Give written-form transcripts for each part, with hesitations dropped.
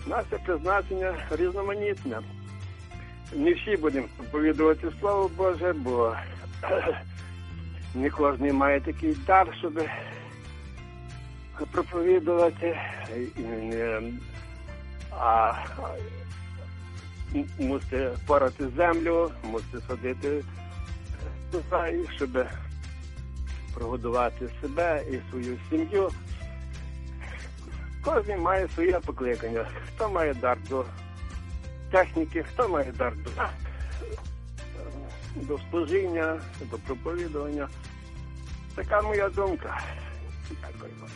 Наше призначення різноманітне. Не всі будемо проповідувати Слово Боже, бо не кожен має такий дар, щоб проповідувати. А мусите порати землю, мусите садити, щоб прогодувати себе і свою сім'ю. Кожен має своє покликання. Хто має дар до техніки, хто має дар до служіння, до проповідування. Така моя думка. Дякую вам.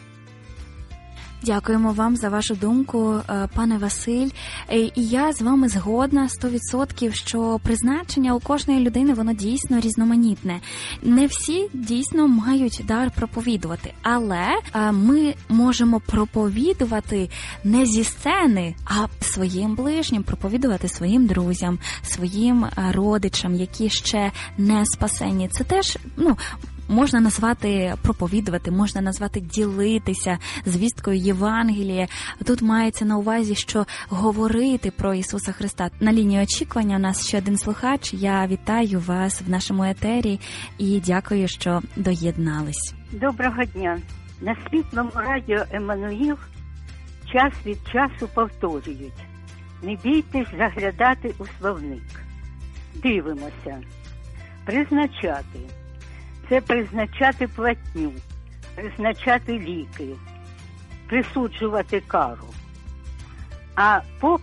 Дякуємо вам за вашу думку, пане Василь. І я з вами згодна 100%, що призначення у кожної людини, воно дійсно різноманітне. Не всі дійсно мають дар проповідувати, але ми можемо проповідувати не зі сцени, а своїм ближнім, проповідувати своїм друзям, своїм родичам, які ще не спасені. Це теж, можна назвати проповідувати, можна назвати ділитися звісткою Євангелія. Тут мається на увазі, що говорити про Ісуса Христа. На лінії очікування у нас ще один слухач. Я вітаю вас в нашому етері і дякую, що доєднались. Доброго дня. На світлому радіо «Еммануїл» час від часу повторюють: не бійтесь заглядати у словник. Дивимося. Призначати. Це призначати платню, призначати ліки, присуджувати кару. А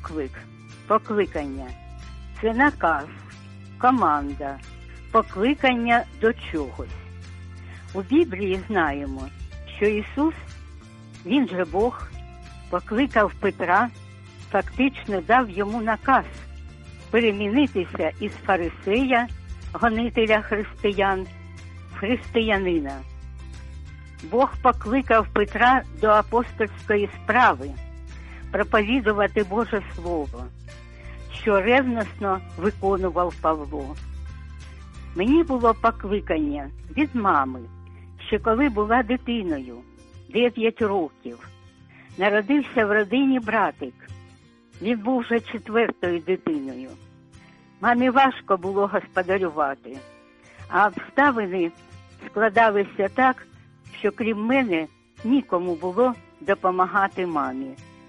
покликання – це наказ, команда, покликання до чогось. У Біблії знаємо, що Ісус, Він же Бог, покликав Петра, фактично дав йому наказ перемінитися із фарисея, гонителя християн, християнина. Бог покликав Петра до апостольської справи проповідувати Боже Слово, що ревностно виконував Павло. Мені було покликання від мами, ще коли була дитиною, 9 років. Народився в родині братик. Він був вже 4-ю дитиною. Мамі важко було господарювати, а обставини складалися так, що крім мене нікому було допомагати мамі.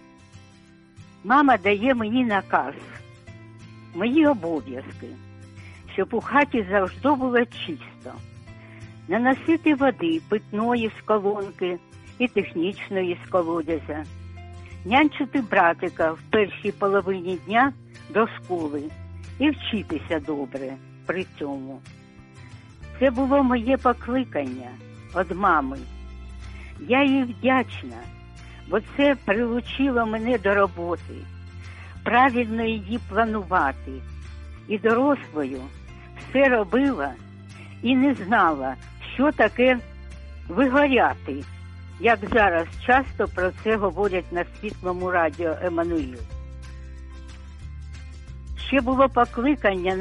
Мама дає мені наказ, мої обов'язки, щоб у хаті завжди було чисто. Наносити води питної з колонки і технічної з колодязя. Нянчити братика в першій половині дня до школи і вчитися добре при цьому. Це було моє покликання від мами. Я їй вдячна, бо це прилучило мене до роботи, правильно її планувати. І дорослою все робила і не знала, що таке вигоряти, як зараз часто про це говорять на світлому радіо «Еммануїл». Ще було покликання,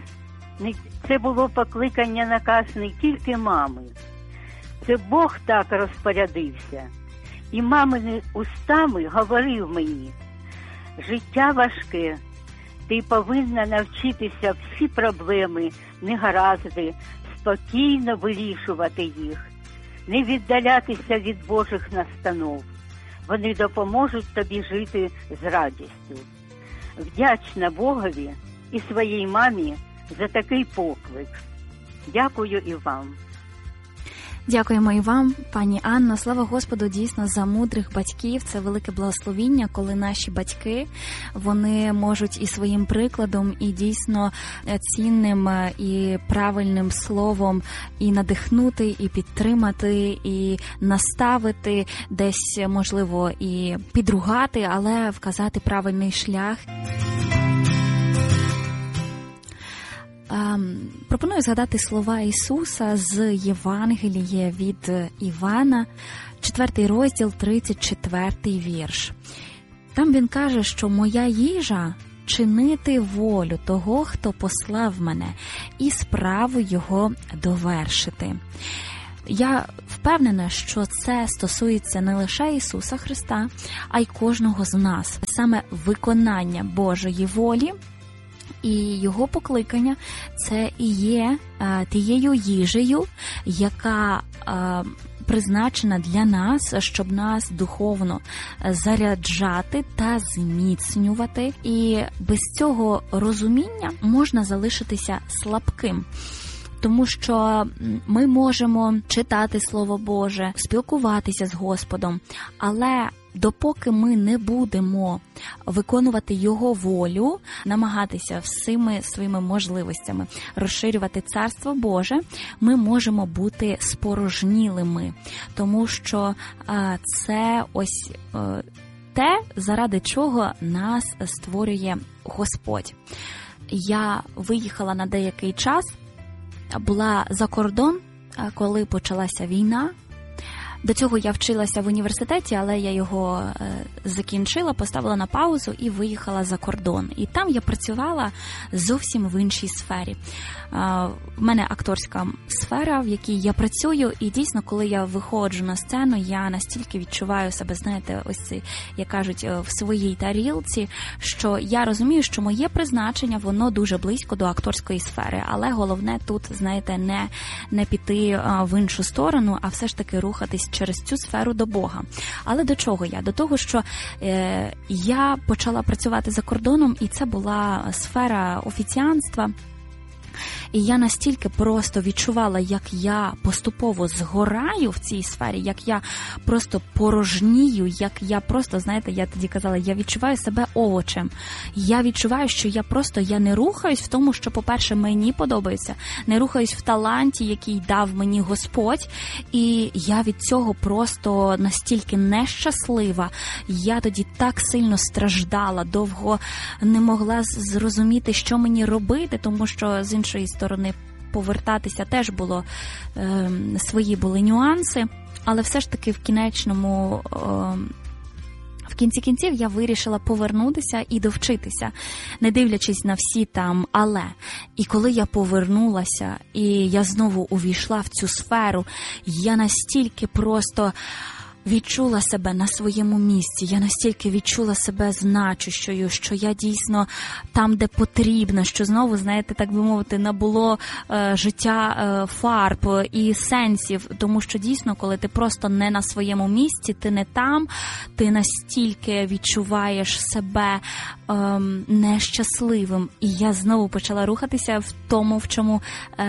наказ не тільки мами. Це Бог так розпорядився. І мамини устами говорив мені: життя важке, ти повинна навчитися всі проблеми, негаразди, спокійно вирішувати їх, не віддалятися від Божих настанов. Вони допоможуть тобі жити з радістю. Вдячна Богові і своїй мамі за такий поклик. Дякую і вам. Дякуємо і вам, пані Анно. Слава Господу, дійсно, за мудрих батьків. Це велике благословіння, коли наші батьки, вони можуть і своїм прикладом, і дійсно цінним і правильним словом і надихнути, і підтримати, і наставити, десь, можливо, і підругати, але вказати правильний шлях. Пропоную згадати слова Ісуса з Євангелія від Івана, 4 розділ, 34 вірш. Там він каже, що «Моя їжа – чинити волю того, хто послав мене, і справу його довершити». Я впевнена, що це стосується не лише Ісуса Христа, а й кожного з нас. Саме виконання Божої волі і Його покликання – це і є тією їжею, яка призначена для нас, щоб нас духовно заряджати та зміцнювати. І без цього розуміння можна залишитися слабким. Тому що ми можемо читати Слово Боже, спілкуватися з Господом, але допоки ми не будемо виконувати Його волю, намагатися всіми своїми можливостями розширювати Царство Боже, ми можемо бути спорожнілими. Тому що це ось те, заради чого нас створює Господь. Я виїхала на деякий час, була за кордон, коли почалася війна. До цього я вчилася в університеті, але я його закінчила, поставила на паузу і виїхала за кордон. І там я працювала зовсім в іншій сфері. В мене акторська сфера, в якій я працюю, і дійсно, коли я виходжу на сцену, я настільки відчуваю себе, знаєте, ось це, як кажуть, в своїй тарілці, що я розумію, що моє призначення, воно дуже близько до акторської сфери, але головне тут, знаєте, не піти в іншу сторону, а все ж таки рухатись через цю сферу до Бога. Але до чого я? До того, що я почала працювати за кордоном, і це була сфера офіціантства. І я настільки просто відчувала, як я поступово згораю в цій сфері, як я просто порожнію, як я просто, знаєте, я тоді казала, я відчуваю себе овочем. Я відчуваю, що я не рухаюсь в тому, що, по-перше, мені подобається, не рухаюсь в таланті, який дав мені Господь, і я від цього просто настільки нещаслива. Я тоді так сильно страждала, довго не могла зрозуміти, що мені робити, тому що з іншої сторони повертатися теж було, свої були нюанси, але все ж таки в кінці кінців я вирішила повернутися і довчитися, не дивлячись на всі там «але». І коли я повернулася, і я знову увійшла в цю сферу, я настільки просто відчула себе на своєму місці, я настільки відчула себе значущою, що я дійсно там, де потрібно, що знову, знаєте, так би мовити, набуло життя фарб і сенсів, тому що дійсно, коли ти просто не на своєму місці, ти не там, ти настільки відчуваєш себе нещасливим. І я знову почала рухатися в тому, в чому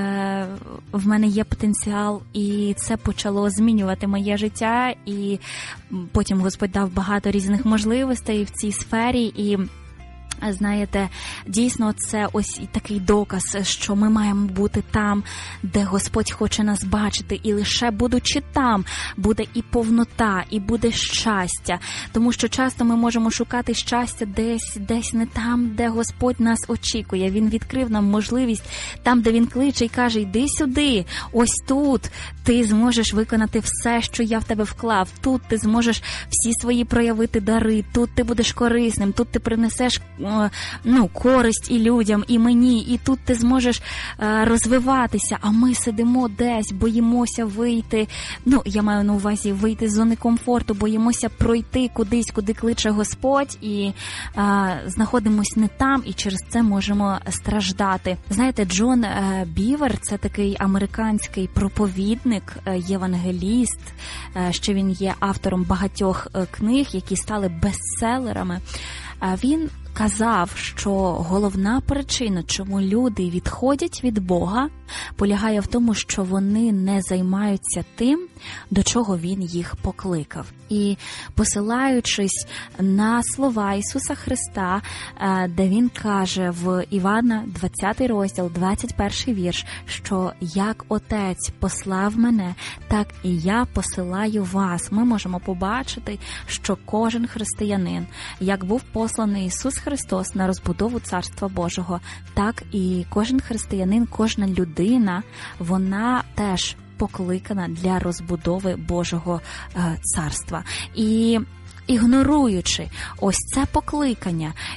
в мене є потенціал, і це почало змінювати моє життя, і потім Господь дав багато різних можливостей в цій сфері, і знаєте, дійсно це ось і такий доказ, що ми маємо бути там, де Господь хоче нас бачити, і лише будучи там, буде і повнота, і буде щастя, тому що часто ми можемо шукати щастя десь не там, де Господь нас очікує. Він відкрив нам можливість там, де Він кличе і каже: йди сюди, ось тут ти зможеш виконати все, що я в тебе вклав, тут ти зможеш всі свої проявити дари, тут ти будеш корисним, тут ти принесеш користь і людям, і мені, і тут ти зможеш розвиватися, а ми сидимо десь, боїмося вийти, я маю на увазі вийти з зони комфорту, боїмося пройти кудись, куди кличе Господь, і знаходимось не там, і через це можемо страждати. Знаєте, Джон Бівер – це такий американський проповідник, євангеліст, що він є автором багатьох книг, які стали бестселерами. Він казав, що головна причина, чому люди відходять від Бога, полягає в тому, що вони не займаються тим, до чого Він їх покликав. І посилаючись на слова Ісуса Христа, де Він каже в Івана 20 розділ, 21 вірш, що як Отець послав мене, так і я посилаю вас. Ми можемо побачити, що кожен християнин, як був посланий Ісус Христос на розбудову Царства Божого, так і кожен християнин, кожна людина, вона теж покликана для розбудови Божого царства. І ігноруючи ось це покликання,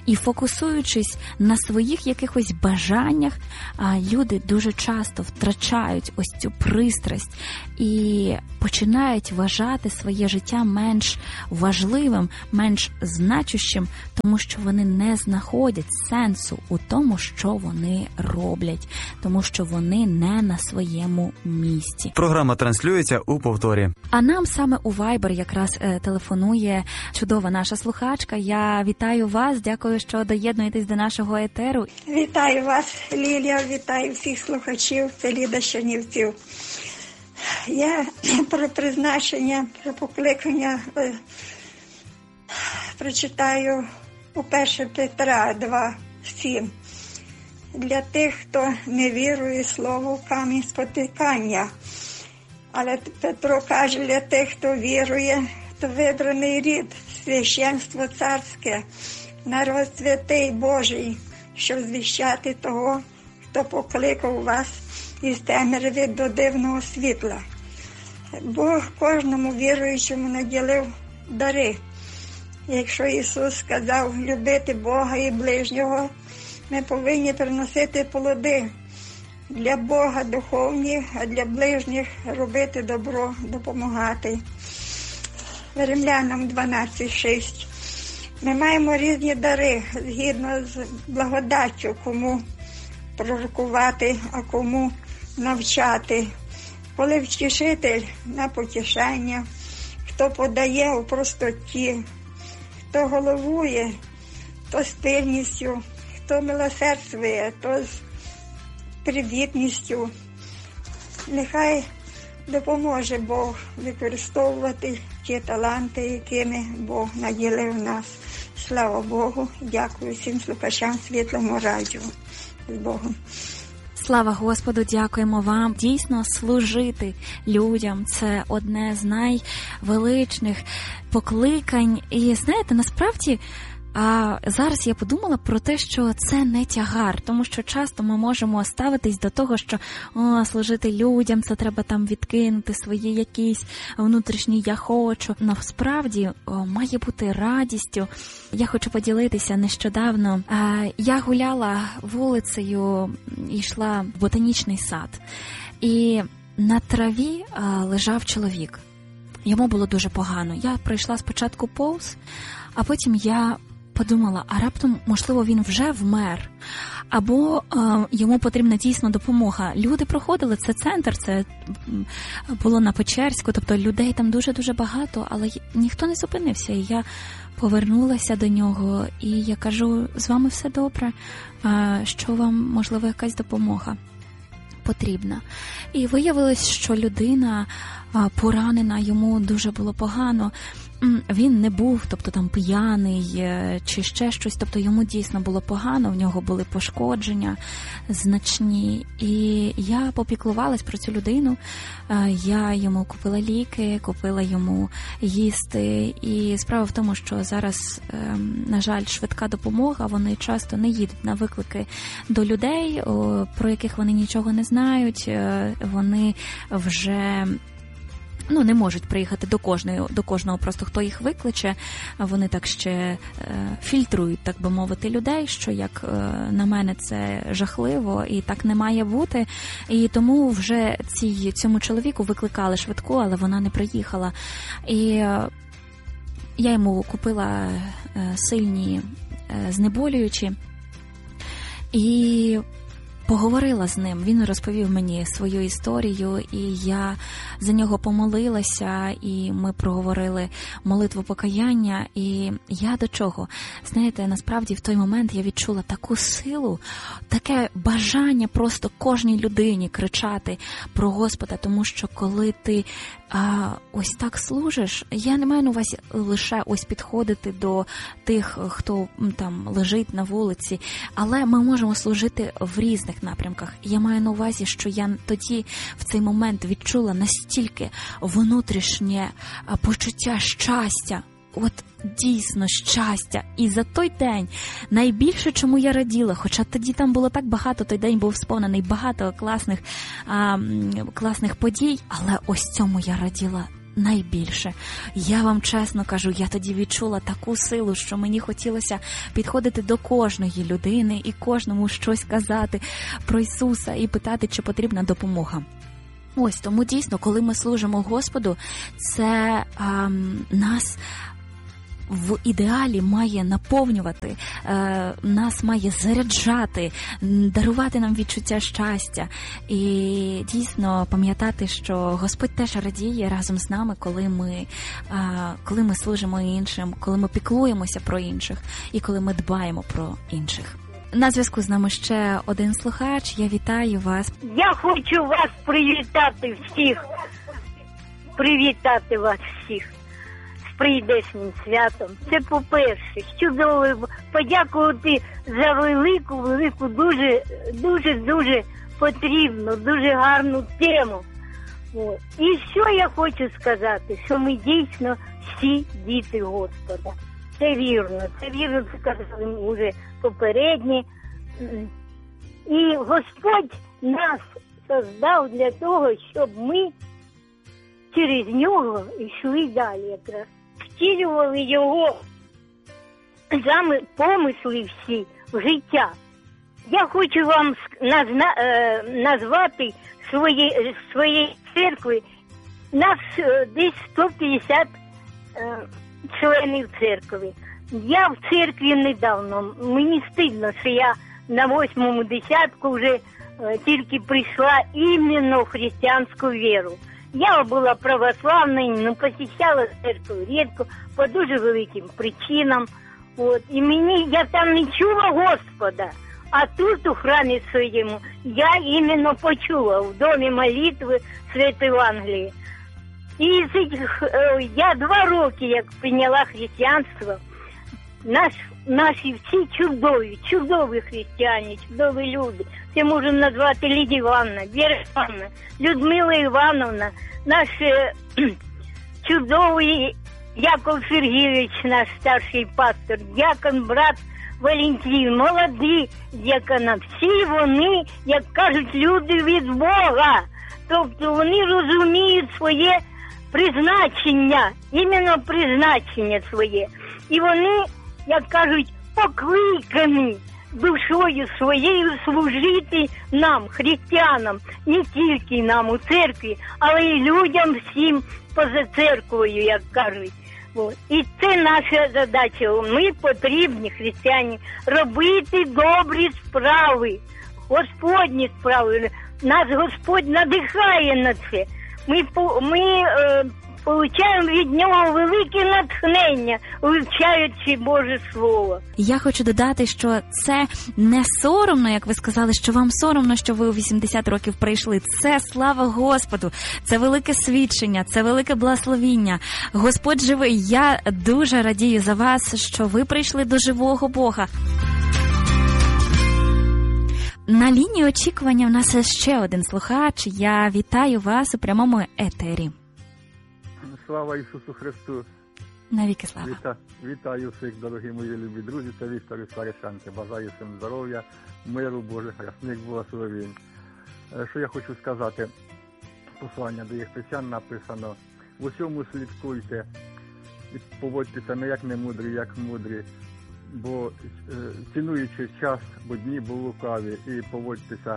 І фокусуючись на своїх якихось бажаннях, люди дуже часто втрачають ось цю пристрасть і починають вважати своє життя менш важливим, менш значущим, тому що вони не знаходять сенсу у тому, що вони роблять, тому що вони не на своєму місці. Програма транслюється у повторі. А нам саме у Viber якраз телефонує чудова наша слухачка. Я вітаю вас, дякую, що доєднуєтесь до нашого етеру. Вітаю вас, Лілія, вітаю всіх слухачів, це Ліда Чернівців. Я про призначення, про покликання прочитаю у 1 Петра 2:7. Для тих, хто не вірує, слово камінь спотикання. Але Петро каже, для тих, хто вірує, то вибраний рід, священство царське, народ святий Божий, щоб звіщати того, хто покликав вас із темряви до дивного світла. Бог кожному віруючому наділив дари. Якщо Ісус сказав любити Бога і ближнього, ми повинні приносити плоди. Для Бога духовні, а для ближніх робити добро, допомагати. Римлянам 12:6. Ми маємо різні дари, згідно з благодаттю, кому пророкувати, а кому навчати. Коли втішитель на потішання, хто подає у простоті, хто головує, то з пильністю, хто милосердствує, то з привітністю. Нехай допоможе Бог використовувати ті таланти, якими Бог наділив нас. Слава Богу, дякую всім слухачам Світлому радіо. З Богом. Слава Господу, дякуємо вам. Дійсно, служити людям – це одне з найвеличних покликань. І, знаєте, насправді, зараз я подумала про те, що це не тягар, тому що часто ми можемо ставитись до того, що служити людям, це треба там відкинути свої якісь внутрішні «я хочу». Насправді, має бути радістю. Я хочу поділитися нещодавно. Я гуляла вулицею і йшла в ботанічний сад. І на траві лежав чоловік. Йому було дуже погано. Я пройшла спочатку повз, а потім я подумала, а раптом, можливо, він вже вмер, або йому потрібна дійсно допомога. Люди проходили, це центр, це було на Печерську, тобто людей там дуже-дуже багато, але ніхто не зупинився. І я повернулася до нього, і я кажу, з вами все добре, що вам, можливо, якась допомога потрібна. І виявилось, що людина поранена, йому дуже було погано. Він не був, тобто там п'яний чи ще щось, тобто йому дійсно було погано, в нього були пошкодження значні. І я попіклувалась про цю людину, я йому купила ліки, купила йому їсти. І справа в тому, що зараз, на жаль, швидка допомога, вони часто не їдуть на виклики до людей, про яких вони нічого не знають, вони вже не можуть приїхати до кожного просто, хто їх викличе. Вони так ще фільтрують, так би мовити, людей, що, як на мене, це жахливо і так не має бути. І тому вже цьому чоловіку викликали швидку, але вона не приїхала. І я йому купила сильні знеболюючі і поговорила з ним, він розповів мені свою історію, і я за нього помолилася, і ми проговорили молитву покаяння. І я до чого? Знаєте, насправді в той момент я відчула таку силу, таке бажання просто кожній людині кричати про Господа, тому що коли ти ось так служиш, я не маю на увазі лише ось підходити до тих, хто там лежить на вулиці, але ми можемо служити в різних напрямках. Я маю на увазі, що я тоді в цей момент відчула настільки внутрішнє почуття щастя, от дійсно щастя. І за той день найбільше, чому я раділа, хоча тоді там було так багато, той день був сповнений багато класних подій, але ось цьому я раділа найбільше. Я вам чесно кажу, я тоді відчула таку силу, що мені хотілося підходити до кожної людини і кожному щось казати про Ісуса і питати, чи потрібна допомога. Ось, тому дійсно, коли ми служимо Господу, це нас в ідеалі має наповнювати, нас має заряджати, дарувати нам відчуття щастя. І дійсно пам'ятати, що Господь теж радіє разом з нами, коли ми служимо іншим, коли ми піклуємося про інших і коли ми дбаємо про інших. На зв'язку з нами ще один слухач. Я вітаю вас. Я хочу вас привітати вас всіх з прийдешнім святом. Це по-перше, чудово подякувати за велику, дуже потрібну, дуже гарну тему. От. І що я хочу сказати, що ми дійсно всі діти Господа. Це вірно, це сказали вже попередні. І Господь нас создав для того, щоб ми через нього йшли далі якраз. Втілювали його помисли всі в життя. Я хочу вам назвати своєї церкви. Нас десь 150 членів церкви. Я в церкві недавно. Мені стидно, що я на 8-му десятку вже тільки прийшла іменно в християнську віру. Я була православною, но посещала церкву рідко, по дуже великим причинам. От. І я там не чула Господа. А тут, у храмі своєму, я іменно почула в домі молитви Святої Євангелії. І я 2 роки, як прийняла християнство, наші всі чудові християни, чудові люди. Це можемо назвати Лідія Івановна, Віра Івановна, Людмила Івановна, наш чудовий Яков Сергійович, наш старший пастор, дякон, брат Валентин, молоді дякона. Всі вони, як кажуть, люди від Бога. Тобто вони розуміють своє призначення, іменно призначення своє. І вони, як кажуть, покликані душою своєю служити нам, християнам, не тільки нам у церкві, але й людям всім поза церквою, як кажуть. От. І це наша задача. Ми потрібні, християни, робити добрі справи, Господні справи. Нас Господь надихає на це. Ми получаємо від нього велике натхнення, вивчаючи Боже Слово. Я хочу додати, що це не соромно, як ви сказали, що вам соромно, що ви у 80 років прийшли. Це слава Господу, це велике свідчення, це велике благословіння. Господь живий. Я дуже радію за вас, що ви прийшли до живого Бога. На лінії очікування в нас ще один слухач. Я вітаю вас у прямому етері. Слава Ісусу Христу! Навіки слава! Вітаю всіх, дорогі мої любі друзі, це Віктор із Старишанки. Бажаю всім здоров'я, миру Божих, ясних благословень. Що я хочу сказати? Послання до Єфесян написано: в усьому слідкуйте і поводьтеся не як немудрі, як мудрі, бо цінуючи час, бо дні були лукаві, і поводьтеся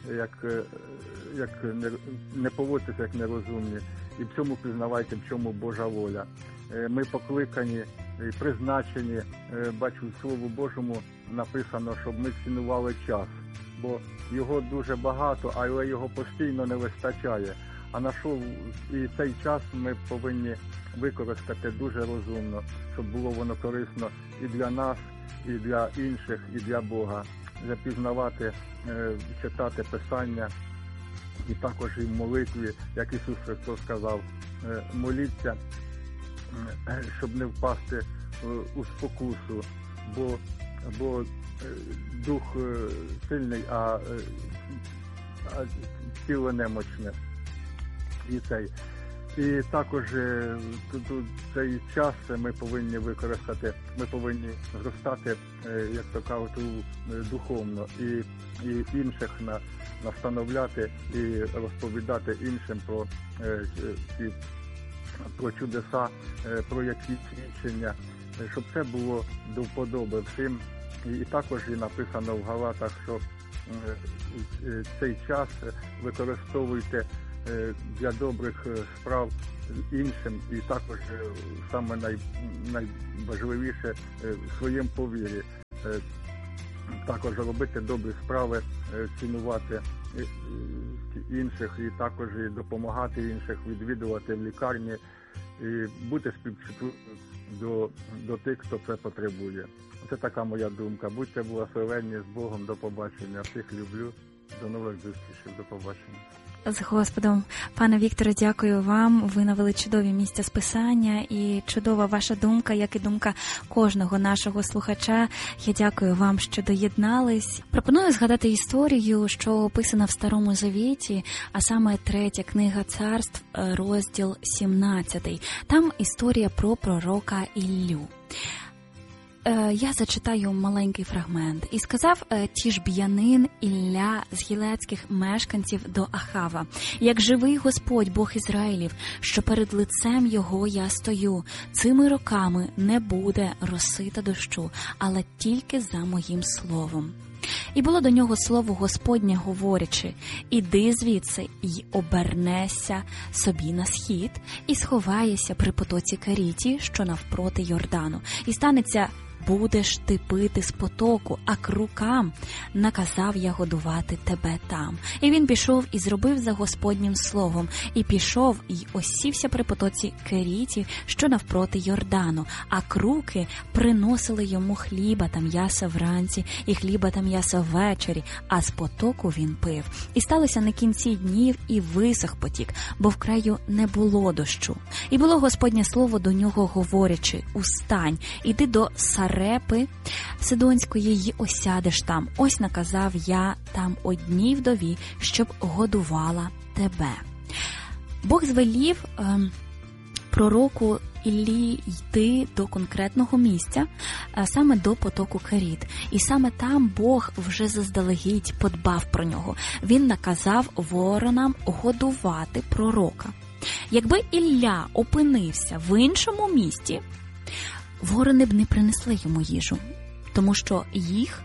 не поводьтеся як нерозумні, і в цьому пізнавайте, в чому Божа воля. Ми покликані і призначені, бачу, в Слову Божому написано, щоб ми цінували час, бо його дуже багато, але його постійно не вистачає. І цей час ми повинні використати дуже розумно, щоб було воно корисно і для нас, і для інших, і для Бога. Запізнавати, читати Писання, і також і в молитві, як Ісус Христос сказав, моліться, щоб не впасти у спокусу, бо дух сильний, а тіло немочне. І також цей час ми повинні використати, ми повинні зростати, як то кажуть, духовно, і інших настановляти і розповідати іншим про ці про чудеса, про якісь свідчення, щоб це було до вподоби всім. І також і написано в Галатах, що цей час використовуйте для добрих справ іншим, і також саме найважливіше в своєму повірі. Також робити добрі справи, цінувати інших і також і допомагати інших, відвідувати в лікарні і бути співчутливим до тих, хто це потребує. Це така моя думка. Будьте благословенні, з Богом, до побачення. Всіх люблю. До нових зустрічей. До побачення. З Господом. Пане Вікторе, дякую вам. Ви навели чудові місця з Писання і чудова ваша думка, як і думка кожного нашого слухача. Я дякую вам, що доєднались. Пропоную згадати історію, що описана в Старому Завіті, а саме 3 книга Царств, розділ 17. Там історія про пророка Іллю. Я зачитаю маленький фрагмент. «І сказав тішб'янин Ілля з гілецьких мешканців до Ахава: як живий Господь, Бог Ізраїлів, що перед лицем його я стою, цими роками не буде роси та дощу, але тільки за моїм словом. І було до нього слово Господнє, говорячи: іди звідси й обернешся собі на схід, і сховаєшся при потоці Керіті, що навпроти Йордану. І станеться, будеш ти пити з потоку, а крукам наказав я годувати тебе там. І він пішов і зробив за Господнім словом, і пішов і осівся при потоці Керіті, що навпроти Йордану, а круки приносили йому хліба та м'яса вранці, і хліба та м'яса ввечері, а з потоку він пив. І сталося на кінці днів, і висох потік, бо в краю не було дощу. І було Господнє слово до нього, говорячи: устань, іди до Сарепи Сидонської й осядеш там. Ось наказав я там одній вдові, щоб годувала тебе». Бог звелів пророку Іллі йти до конкретного місця, саме до потоку Керіт. І саме там Бог вже заздалегідь подбав про нього. Він наказав воронам годувати пророка. Якби Ілля опинився в іншому місті, ворони б не принесли йому їжу, тому що їх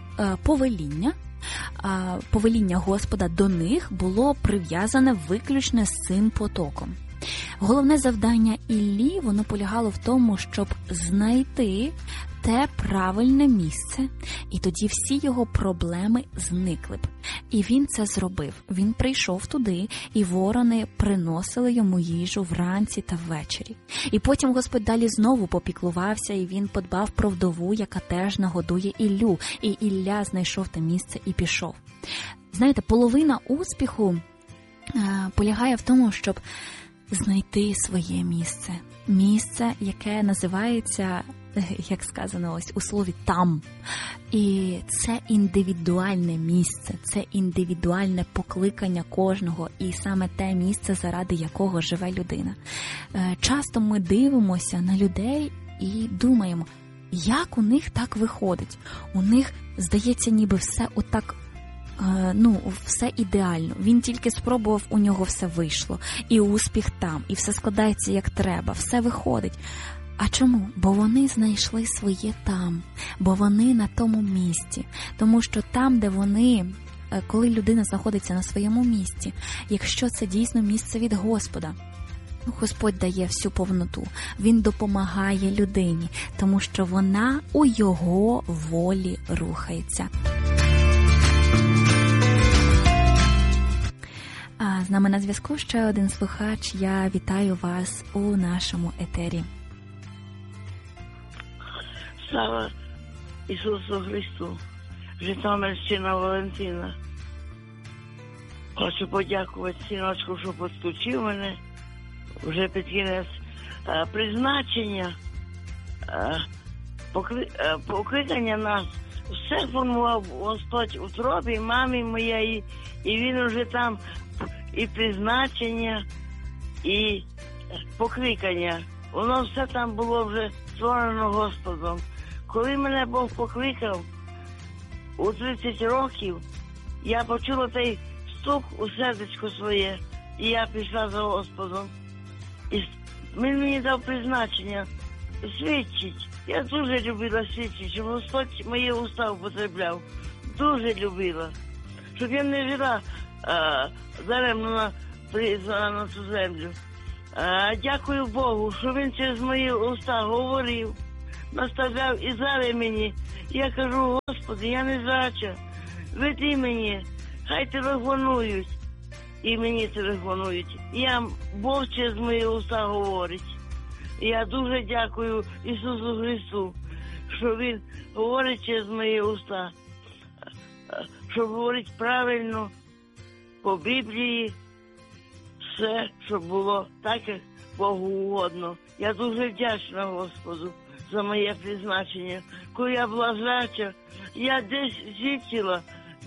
повеління Господа до них було прив'язане виключно з цим потоком. Головне завдання Іллі, воно полягало в тому, щоб знайти те правильне місце, і тоді всі його проблеми зникли б. І він це зробив. Він прийшов туди, і ворони приносили йому їжу вранці та ввечері. І потім Господь далі знову попіклувався, і він подбав про вдову, яка теж нагодує Іллю. І Ілля знайшов те місце і пішов. Знаєте, половина успіху полягає в тому, щоб знайти своє місце. Місце, яке називається, як сказано ось у слові, «там». І це індивідуальне місце, це індивідуальне покликання кожного, і саме те місце, заради якого живе людина. Часто ми дивимося на людей і думаємо, як у них так виходить. У них, здається, ніби все отак, все ідеально. Він тільки спробував, у нього все вийшло. І успіх там, і все складається як треба, все виходить. А чому? Бо вони знайшли своє там, бо вони на тому місці. Тому що там, де вони, коли людина знаходиться на своєму місці, якщо це дійсно місце від Господа, Господь дає всю повноту. Він допомагає людині, тому що вона у його волі рухається. А з нами на зв'язку ще один слухач. Я вітаю вас у нашому етері. Слава Ісусу Христу, Житомирщина Валентина. Хочу подякувати синочку, що підключив мене вже під кінець призначення, покликання нас. Все формував Господь у утробі мамі моєї, і він уже там і призначення, і покликання. Воно все там було вже створено Господом. Коли мене Бог покликав у 30 років, я почула той стук у сердечко своє, і я пішла за Господом. І Він мені дав призначення свідчить. Я дуже любила свідчити, щоб Господь мої уста употребляв. Дуже любила. Щоб я не жила даремно призвана на цю землю. Дякую Богу, що він через мої уста говорив, наставляв і зараз мені. Я кажу, Господи, я не зрача, веди мені, хай телефонують. І мені телефонують. Бог через мої уста говорить. Я дуже дякую Ісусу Христу, що Він говорить через мої уста, що говорить правильно, по Біблії, все, щоб було так, як Богу угодно. Я дуже вдячна Господу за моє призначення. Коли я була зряча, я десь свідчила,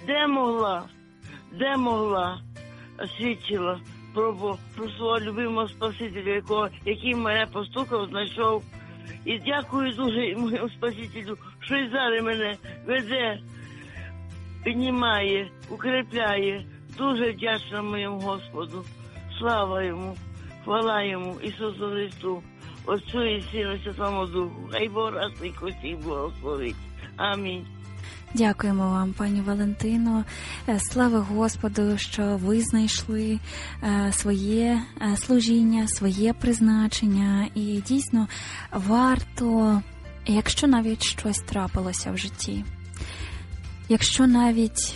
де могла свідчила про свого любимого Спасителя, який мене постукав, знайшов. І дякую дуже моєму Спасителю, що і зараз мене веде, піднімає, укріпляє. Дуже вдячна моєму Господу. Слава йому, хвала йому, Ісусу Христу, Отцю і Сину, Святому Духу. Хай Бог раз і косі благословить. Амінь. Дякуємо вам, пані Валентино. Слава Господу, що ви знайшли своє служіння, своє призначення. І дійсно варто, якщо навіть щось трапилося в житті, якщо навіть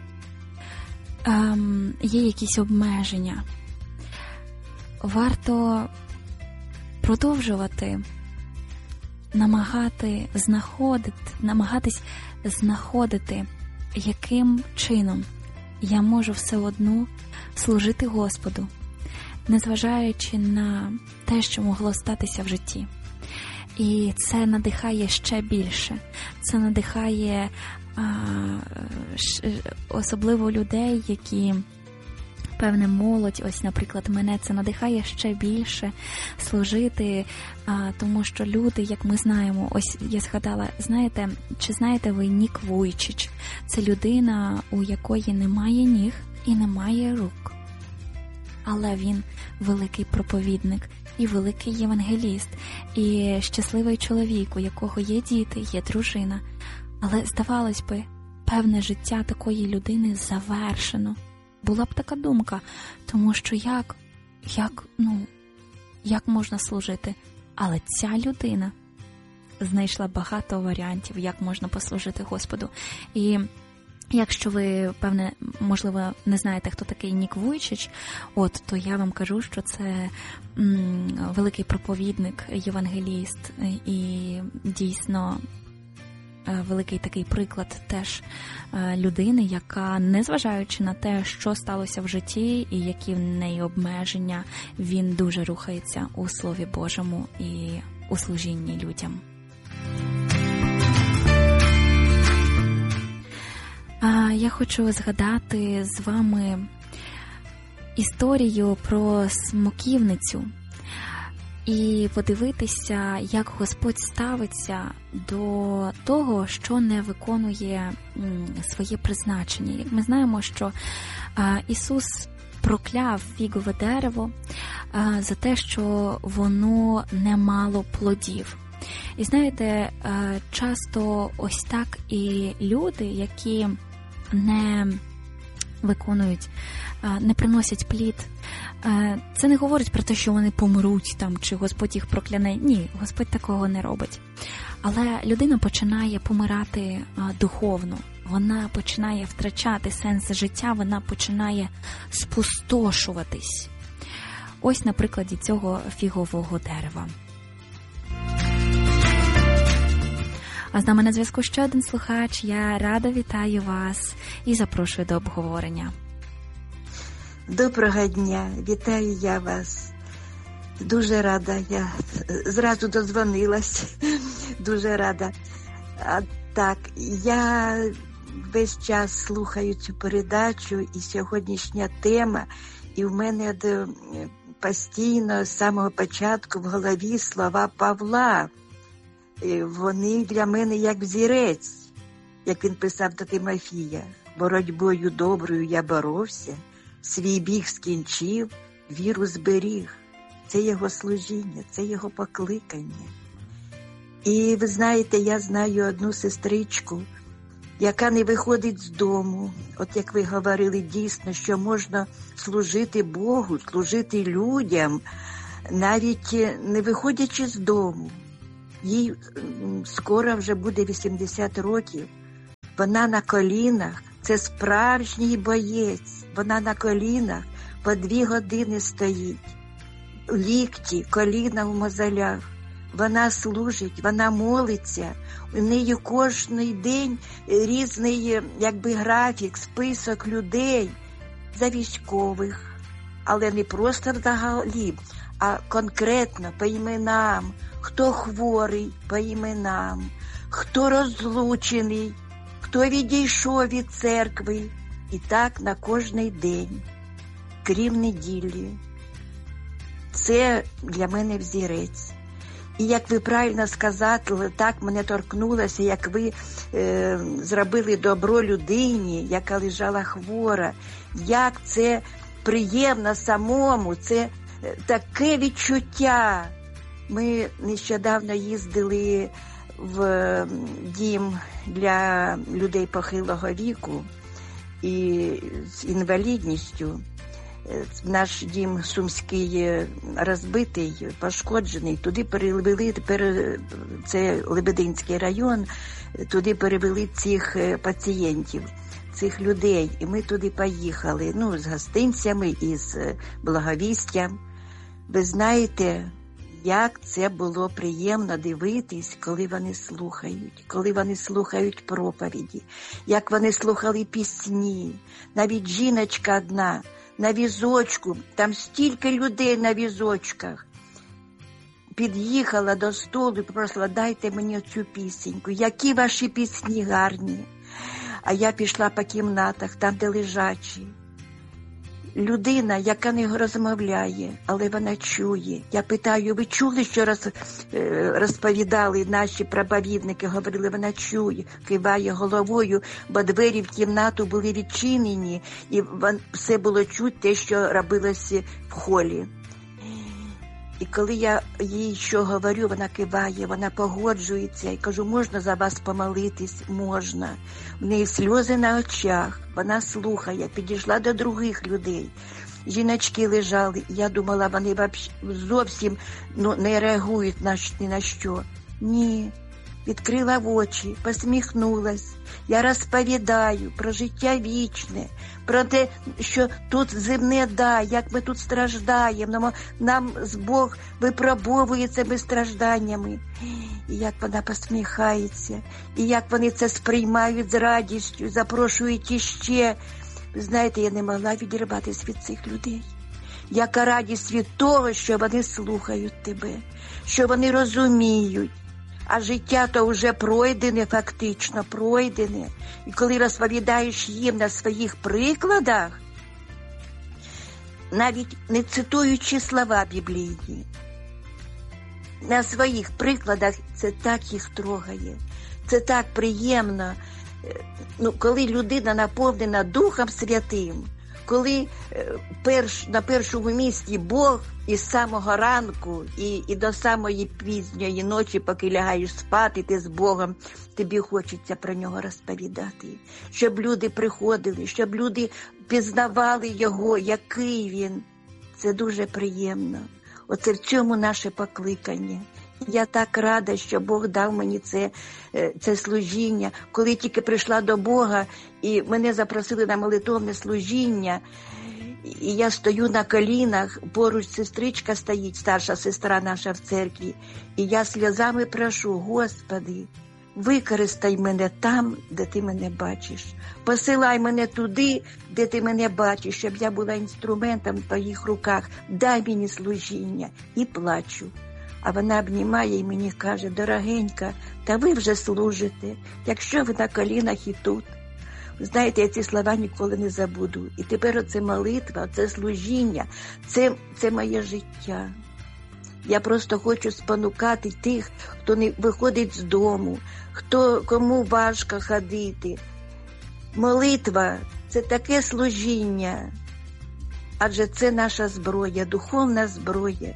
є якісь обмеження, варто продовжувати намагатись знаходити, яким чином я можу все одно служити Господу, незважаючи на те, що могло статися в житті. І це надихає ще більше. Це надихає особливо людей, які, певне, молодь, ось, наприклад, мене це надихає ще більше служити, тому що люди, як ми знаємо, ось я згадала, чи знаєте ви Нік Вуйчич? Це людина, у якої немає ніг і немає рук. Але він великий проповідник і великий євангеліст, і щасливий чоловік, у якого є діти, є дружина. Але, здавалось би, певне життя такої людини завершено. Була б така думка, тому що як можна служити? Але ця людина знайшла багато варіантів, як можна послужити Господу. І якщо ви, певне, можливо, не знаєте, хто такий Нік Вуйчич, то я вам кажу, що це великий проповідник, євангеліст і дійсно великий такий приклад теж людини, яка, незважаючи на те, що сталося в житті і які в неї обмеження, він дуже рухається у Слові Божому і у служінні людям. Я хочу згадати з вами історію про смоківницю і подивитися, як Господь ставиться до того, що не виконує своє призначення. Як ми знаємо, що Ісус прокляв фігове дерево за те, що воно не мало плодів. І знаєте, часто ось так і люди, які не виконують, не приносять плід, це не говорить про те, що вони помруть там, чи Господь їх прокляне. Ні, Господь такого не робить. Але людина починає помирати духовно, вона починає втрачати сенс життя, вона починає спустошуватись. Ось на прикладі цього фігового дерева. А з нами на зв'язку ще один слухач. Я рада вітаю вас і запрошую до обговорення. Доброго дня, вітаю я вас. Дуже рада, я зразу додзвонилась, дуже рада. Так, я весь час слухаю цю передачу і сьогоднішня тема, і в мене постійно з самого початку в голові слова Павла. Вони для мене як взірець, як він писав до Тимофія. Боротьбою доброю я боровся, свій біг скінчив, віру зберіг. це його служіння, це його покликання. І ви знаєте, я знаю одну сестричку, яка не виходить з дому. От як ви говорили, дійсно, що можна служити Богу, служити людям, навіть не виходячи з дому. Їй скоро вже буде 80 років. Вона на колінах, це справжній боєць. Вона на колінах по 2 години стоїть. Лікті, коліна в мозолях. Вона служить, вона молиться. У неї кожний день різний графік, список людей за військових. Але не просто взагалі, а конкретно по іменам. Хто хворий по іменам, хто розлучений, хто відійшов від церкви. І так на кожний день, крім неділі. Це для мене взірець. І як ви правильно сказали, так мене торкнулося, як ви зробили добро людині, яка лежала хвора. Як це приємно самому, це таке відчуття. Ми нещодавно їздили в дім для людей похилого віку і з інвалідністю. Наш дім сумський розбитий, пошкоджений. Туди перевели, це Лебединський район, туди перевели цих пацієнтів, цих людей. І ми туди поїхали, з гостинцями і з благовістям. Ви знаєте, як це було приємно дивитись, коли вони слухають проповіді, як вони слухали пісні. Навіть жіночка одна на візочку, там стільки людей на візочках, під'їхала до столу і попросила: дайте мені цю пісеньку, які ваші пісні гарні. А я пішла по кімнатах, там, де лежачі. Людина, яка не розмовляє, але вона чує. Я питаю: ви чули, що розповідали наші проповідники? Говорили: вона чує, киває головою, бо двері в кімнату були відчинені, і все було чути те, що робилося в холі. І коли я їй що говорю, вона киває, вона погоджується. І кажу: можна за вас помолитись? Можна. В неї сльози на очах, вона слухає, підійшла до других людей. Жіночки лежали, я думала, вони зовсім не реагують ні на що. Ні. Відкрила очі, посміхнулась. Я розповідаю про життя вічне, про те, що тут земне, як ми тут страждаємо, нам Бог випробовує цими стражданнями. І як вона посміхається, і як вони це сприймають з радістю, запрошують іще. Ви знаєте, я не могла відірватися від цих людей. Яка радість від того, що вони слухають тебе, що вони розуміють. А життя то вже пройдене, фактично пройдене. І коли розповідаєш їм на своїх прикладах, навіть не цитуючи слова біблійні, на своїх прикладах, це так їх трогає. Це так приємно. Коли людина наповнена Духом Святим, коли на першому місці Бог із самого ранку і до самої пізньої ночі, поки лягаєш спати, ти з Богом, тобі хочеться про нього розповідати. Щоб люди приходили, щоб люди пізнавали його, який він. Це дуже приємно. Оце в цьому наше покликання. Я так рада, що Бог дав мені це служіння. Коли тільки прийшла до Бога, і мене запросили на молитовне служіння, і я стою на колінах, поруч сестричка стоїть, старша сестра наша в церкві, і я сльозами прошу: Господи, використай мене там, де ти мене бачиш. Посилай мене туди, де ти мене бачиш, щоб я була інструментом в твоїх руках. Дай мені служіння. І плачу. А вона обнімає і мені каже: дорогенька, та ви вже служите, якщо ви на колінах і тут. Знаєте, я ці слова ніколи не забуду. І тепер оце молитва, це служіння, це моє життя. Я просто хочу спонукати тих, хто не виходить з дому, кому важко ходити. Молитва – це таке служіння, адже це наша зброя, духовна зброя.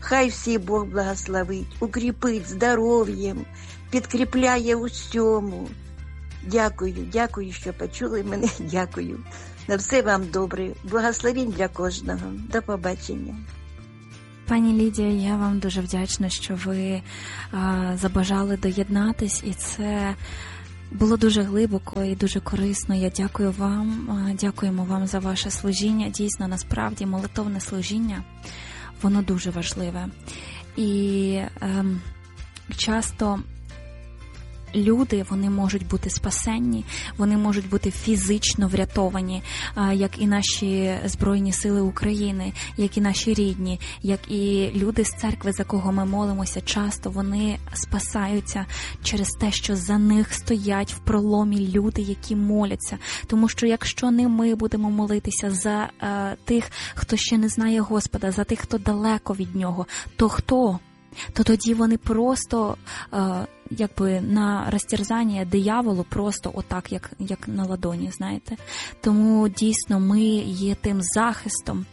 Хай всі Бог благословить, укріпить здоров'ям, підкріпляє у всьому. Дякую, що почули мене. Дякую. На все вам добре. Благословінь для кожного. До побачення. Пані Лідія, я вам дуже вдячна, що ви забажали доєднатись, і це було дуже глибоко і дуже корисно. Я дякую вам, дякуємо вам за ваше служіння. Дійсно, насправді, молитовне служіння, воно дуже важливе. І часто люди, вони можуть бути спасенні, вони можуть бути фізично врятовані, як і наші Збройні Сили України, як і наші рідні, як і люди з церкви, за кого ми молимося, часто вони спасаються через те, що за них стоять в проломі люди, які моляться. Тому що якщо не ми будемо молитися за тих, хто ще не знає Господа, за тих, хто далеко від Нього, то хто? То тоді вони просто якби на розтерзання дияволу просто отак, як на ладоні, знаєте. Тому дійсно ми є тим захистом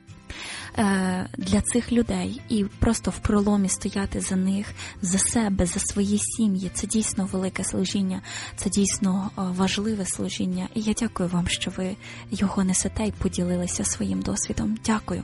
для цих людей, і просто в проломі стояти за них, за себе, за свої сім'ї. Це дійсно велике служіння, це дійсно важливе служіння. І я дякую вам, що ви його несете і поділилися своїм досвідом. Дякую.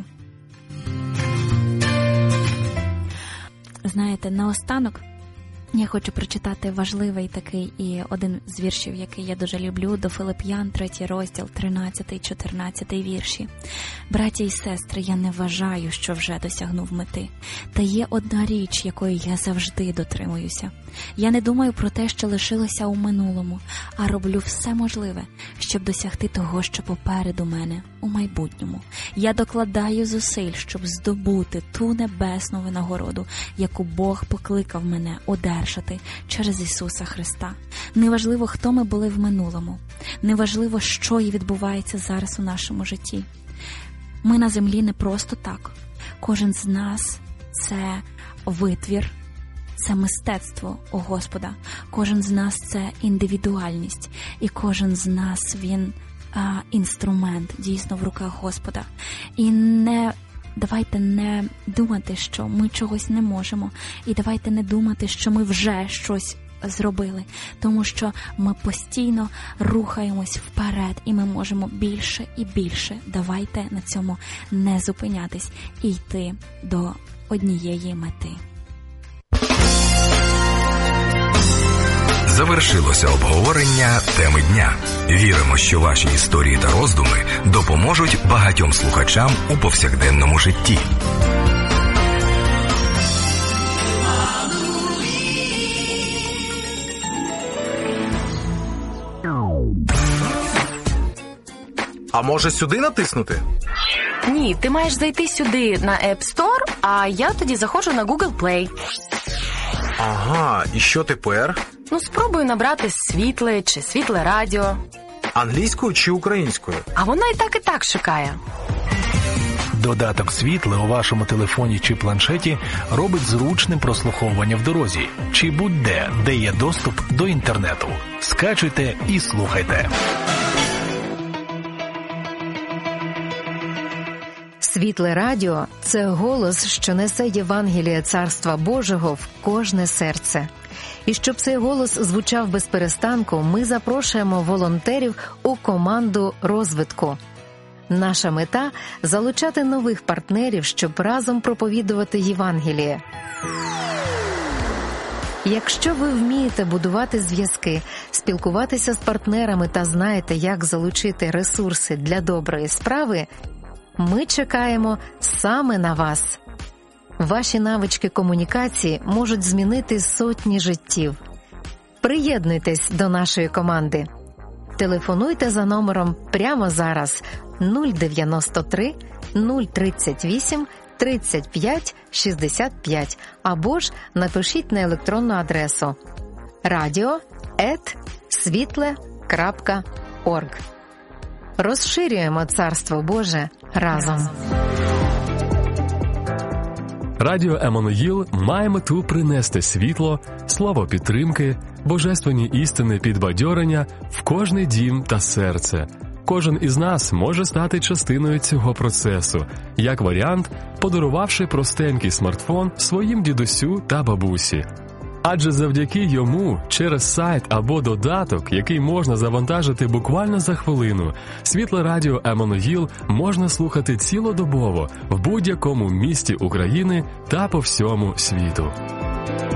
Знаєте, наостанок я хочу прочитати важливий такий і один з віршів, який я дуже люблю, до Филип'ян, 3 розділ, 13-14 вірші. «Браті й сестри, я не вважаю, що вже досягнув мети. Та є одна річ, якої я завжди дотримуюся. Я не думаю про те, що лишилося у минулому, а роблю все можливе, щоб досягти того, що попереду мене, у майбутньому. Я докладаю зусиль, щоб здобути ту небесну винагороду, яку Бог покликав мене одержати через Ісуса Христа. Неважливо, хто ми були в минулому. Неважливо, що і відбувається зараз у нашому житті. Ми на землі не просто так. Кожен з нас – це витвір, це мистецтво у Господа. Кожен з нас – це індивідуальність. І кожен з нас – він інструмент дійсно в руках Господа. І давайте не думати, що ми чогось не можемо. І давайте не думати, що ми вже щось зробили. Тому що ми постійно рухаємось вперед, і ми можемо більше і більше. Давайте на цьому не зупинятись і йти до однієї мети. Завершилося обговорення теми дня. Віримо, що ваші історії та роздуми допоможуть багатьом слухачам у повсякденному житті. А може сюди натиснути? Ні, ти маєш зайти сюди на App Store, а я тоді заходжу на Google Play. Ага, і що тепер? Спробую набрати світле чи світле радіо. Англійською чи українською? А вона і так шукає. Додаток «Світле» у вашому телефоні чи планшеті робить зручним прослуховування в дорозі чи будь-де, де є доступ до інтернету. Скачуйте і слухайте. Світле радіо – це голос, що несе Євангеліє Царства Божого в кожне серце. І щоб цей голос звучав без перестанку, ми запрошуємо волонтерів у команду розвитку. Наша мета – залучати нових партнерів, щоб разом проповідувати Євангеліє. Якщо ви вмієте будувати зв'язки, спілкуватися з партнерами та знаєте, як залучити ресурси для доброї справи, ми чекаємо саме на вас. Ваші навички комунікації можуть змінити сотні життів. Приєднуйтесь до нашої команди. Телефонуйте за номером прямо зараз 093 038 35 65 або ж напишіть на електронну адресу radio@svitle.org. Розширюємо Царство Боже разом. Радіо Еммануїл має мету принести світло, слово підтримки, божественні істини підбадьорення в кожний дім та серце. Кожен із нас може стати частиною цього процесу, як варіант, подарувавши простенький смартфон своїм дідусю та бабусі. Адже завдяки йому через сайт або додаток, який можна завантажити буквально за хвилину, Світле радіо Еммануїл можна слухати цілодобово в будь-якому місті України та по всьому світу.